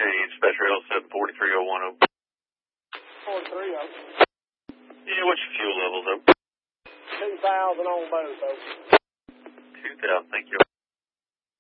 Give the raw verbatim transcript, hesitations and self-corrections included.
Hey, Dispatcher L seven forty-three oh one oh. forty-three oh. Yeah, what's your fuel level, though? two thousand on both, though. two thousand, thank you.